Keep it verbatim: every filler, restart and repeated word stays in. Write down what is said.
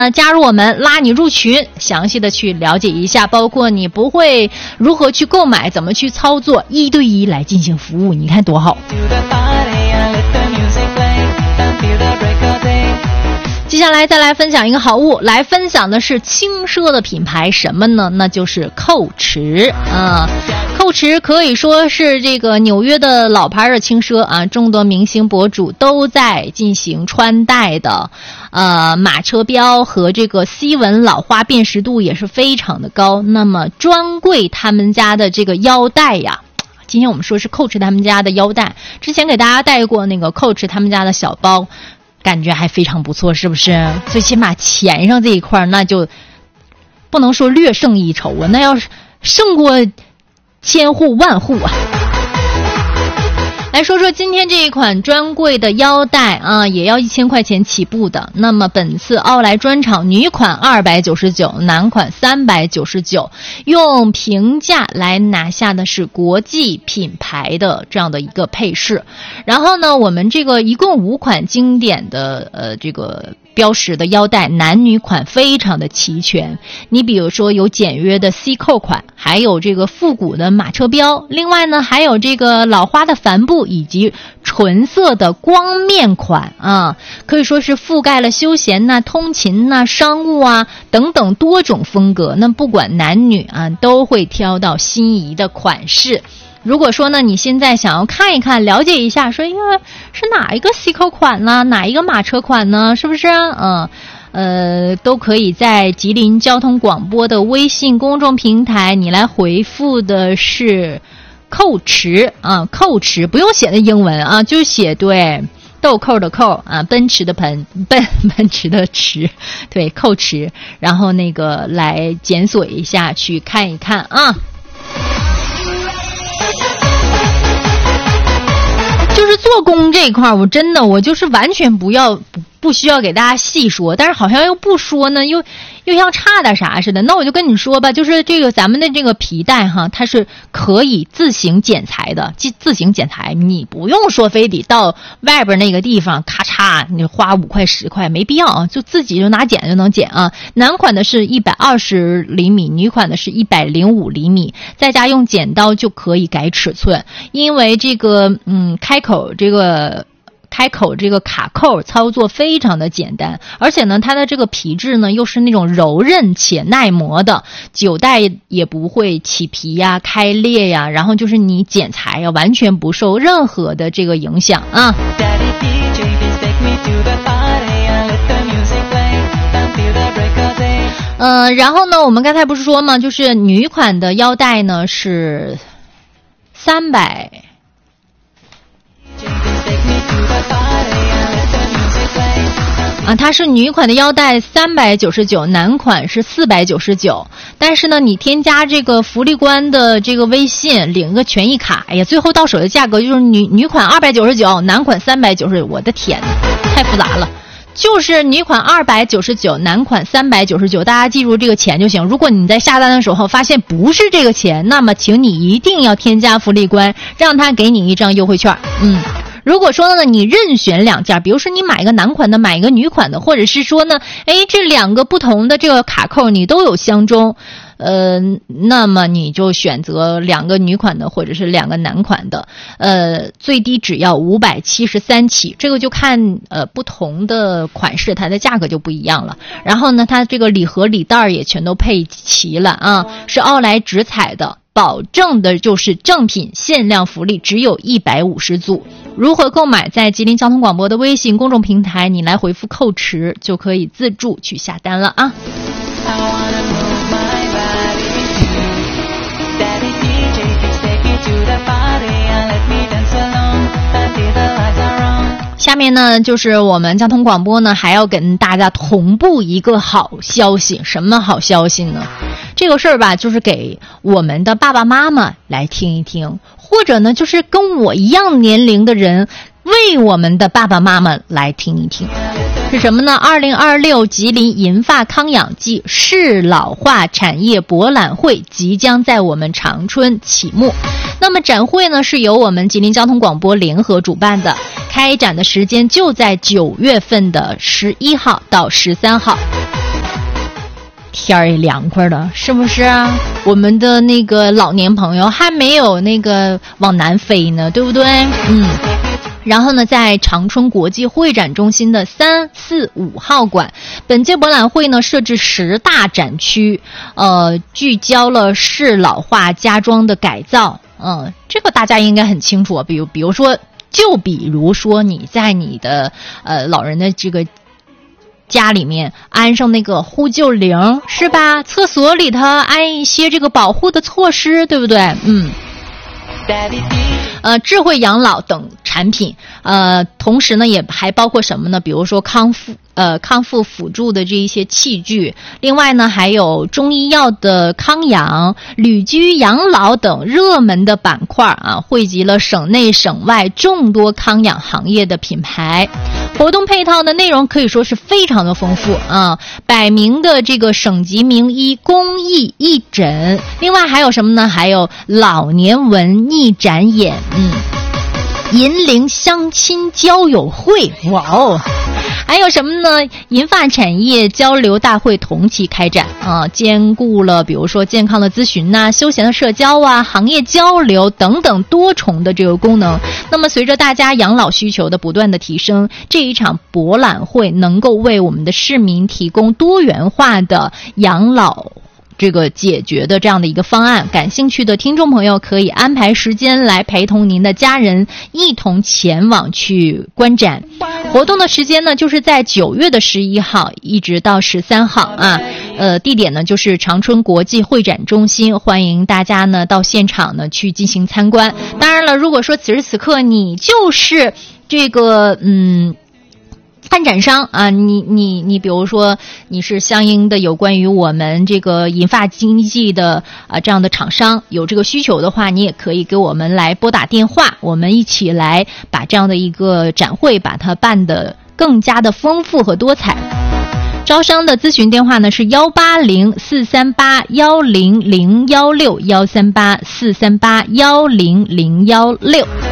加入我们，拉你入群，详细的去了解一下，包括你不会如何去购买，怎么去操作，一对一来进行服务，你看多好。接下来再来分享一个好物，来分享的是轻奢的品牌，什么呢？那就是蔻驰啊。蔻驰可以说是这个纽约的老牌的轻奢啊，众多明星博主都在进行穿戴的，呃，马车标和这个 C 纹老花辨识度也是非常的高。那么专柜他们家的这个腰带呀，今天我们说是蔻驰他们家的腰带，之前给大家带过那个蔻驰他们家的小包，感觉还非常不错，是不是？最起码钱上这一块那就不能说略胜一筹啊，那要是胜过千户万户啊。来说说今天这一款专柜的腰带啊，也要一千块钱起步的。那么本次奥莱专场女款二百九十九，男款三百九十九，用平价来拿下的是国际品牌的这样的一个配饰。然后呢，我们这个一共五款经典的呃这个标识的腰带，男女款非常的齐全。你比如说有简约的 C 扣款，还有这个复古的马车标，另外呢还有这个老花的帆布以及纯色的光面款啊，可以说是覆盖了休闲呐、通勤呐、商务啊等等多种风格。那不管男女啊，都会挑到心仪的款式。如果说呢，你现在想要看一看、了解一下，说因为是哪一个 C 扣款呢？哪一个马车款呢？是不是？嗯，呃，都可以在吉林交通广播的微信公众平台，你来回复的是蔻驰啊，蔻驰不用写的英文啊，就写对豆蔻的蔻啊，奔驰的奔奔奔驰的驰，对，蔻驰，然后那个来检索一下，去看一看啊。就是做工这一块，我真的我就是完全不要不不需要给大家细说，但是好像又不说呢，又又像差点啥似的。那我就跟你说吧，就是这个咱们的这个皮带哈，它是可以自行剪裁的，自自行剪裁，你不用说非得到外边那个地方咔嚓你花五块十块，没必要啊，就自己就拿剪就能剪啊。男款的是一百二十厘米，女款的是一百零五厘米，在家用剪刀就可以改尺寸，因为这个嗯开口这个。开口这个卡扣操作非常的简单，而且呢它的这个皮质呢又是那种柔韧且耐磨的，久戴也不会起皮呀、开裂呀，然后就是你剪裁呀完全不受任何的这个影响啊。呃，然后呢我们刚才不是说吗，就是女款的腰带呢是三百啊，它是女款的腰带三百九十九，男款是四百九十九。但是呢，你添加这个福利官的这个微信，领个权益卡，哎呀，最后到手的价格就是女女款二百九十九，男款三百九十九。我的天哪，太复杂了。就是女款二百九十九，男款三百九十九，大家记住这个钱就行。如果你在下单的时候发现不是这个钱，那么请你一定要添加福利官，让他给你一张优惠券。嗯。如果说呢，你任选两件，比如说你买一个男款的，买一个女款的，或者是说呢，哎，这两个不同的这个卡扣你都有相中，呃，那么你就选择两个女款的或者是两个男款的，呃，最低只要五百七十三起，这个就看呃不同的款式它的价格就不一样了。然后呢，它这个礼盒礼袋也全都配齐了啊，是奥莱直采的。保证的就是正品限量福利，只有一百五十组。如何购买？在吉林交通广播的微信公众平台，你来回复蔻驰就可以自助去下单了啊。下面呢，就是我们交通广播呢还要跟大家同步一个好消息。什么好消息呢？这个事儿吧，就是给我们的爸爸妈妈来听一听，或者呢，就是跟我一样年龄的人为我们的爸爸妈妈来听一听。是什么呢？二零二六吉林银发康养季适老化产业博览会即将在我们长春启幕。那么展会呢是由我们吉林交通广播联合主办的，开展的时间就在九月份的十一号到十三号。 天儿也凉快了，是不是？我们的那个老年朋友还没有那个往南飞呢，对不对？嗯。然后呢，在长春国际会展中心的三四五号馆，本届博览会呢设置十大展区，呃，聚焦了适老化家装的改造。嗯、呃，这个大家应该很清楚，比如，比如说，就比如说你在你的呃老人的这个家里面安上那个呼救铃，是吧？厕所里头安一些这个保护的措施，对不对？嗯。呃，智慧养老等产品，呃，同时呢，也还包括什么呢？比如说康复，呃，康复辅助的这一些器具，另外呢，还有中医药的康养、旅居养老等热门的板块啊，汇集了省内省外众多康养行业的品牌。活动配套的内容可以说是非常的丰富啊，百名的这个省级名医公益义诊，另外还有什么呢？还有老年文艺展演，嗯，银陵相亲交友会，哇哦！还有什么呢？银发产业交流大会同期开展啊，兼顾了比如说健康的咨询呐、啊、休闲的社交啊、行业交流等等多重的这个功能。那么随着大家养老需求的不断的提升，这一场博览会能够为我们的市民提供多元化的养老这个解决的这样的一个方案。感兴趣的听众朋友可以安排时间来陪同您的家人一同前往去观展。活动的时间呢，就是在九月的十一号一直到十三号啊。呃，地点呢就是长春国际会展中心，欢迎大家呢到现场呢去进行参观。当然了，如果说此时此刻你就是这个嗯。参展商啊，你你你，比如说你是相应的有关于我们这个银发经济的啊这样的厂商，有这个需求的话，你也可以给我们来拨打电话，我们一起来把这样的一个展会把它办得更加的丰富和多彩。招商的咨询电话呢是幺八零四三八幺零零幺六幺三八四三八幺零零幺六。